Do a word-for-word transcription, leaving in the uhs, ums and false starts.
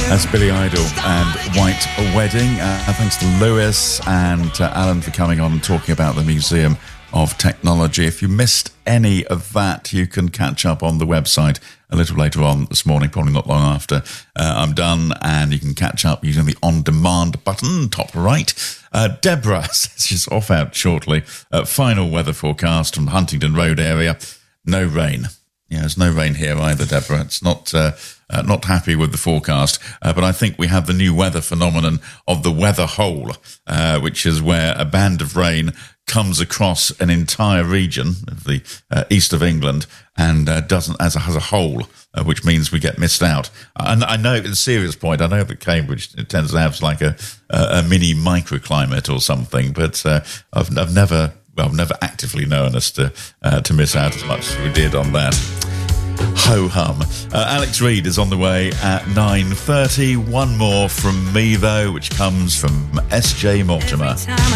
That's Billy Idol and White Wedding. Uh, thanks to Lewis and uh, Alan for coming on and talking about the Museum of Technology. If you missed any of that, you can catch up on the website a little later on this morning, probably not long after uh, I'm done, and you can catch up using the on-demand button, top right. Uh, Deborah says she's off out shortly. Uh, final weather forecast from the Huntingdon Road area. No rain. Yeah, there's no rain here either, Deborah. It's not uh, uh, not happy with the forecast, uh, but I think we have the new weather phenomenon of the weather hole, uh, which is where a band of rain comes across an entire region of the uh, east of England and uh, doesn't as a, has a hole, uh, which means we get missed out. And I know, at a serious point, I know that Cambridge it tends to have like a, a, a mini microclimate or something, but uh, I've, I've never. Well, I've never actively known us to uh, to miss out as much as we did on that. Ho-hum. Uh, Alex Reid is on the way at nine thirty. One more from me, though, which comes from S J Mortimer.